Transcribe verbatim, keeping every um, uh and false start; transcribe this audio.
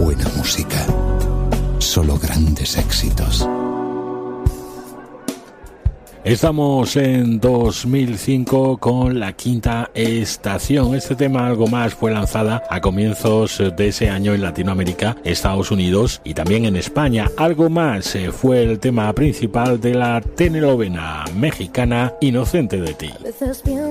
buena música. Solo grandes éxitos. Estamos en dos mil cinco con La Quinta Estación. Este tema, Algo Más, fue lanzada a comienzos de ese año en Latinoamérica, Estados Unidos y también en España. Algo Más fue el tema principal de la telenovela mexicana Inocente de ti. A veces pienso